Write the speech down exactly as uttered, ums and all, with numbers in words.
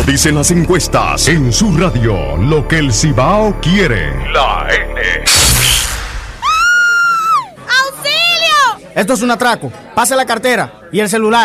Lo dicen las encuestas. En su radio, lo que el Cibao quiere. La N. ¡Auxilio! Esto es un atraco. Pase la cartera y el celular.